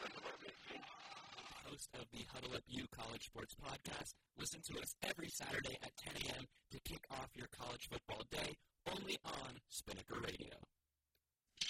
Host of the Huddle Up U College Sports Podcast. Listen to us every Saturday at 10 a.m. to kick off your college football day, only on Spinnaker Radio.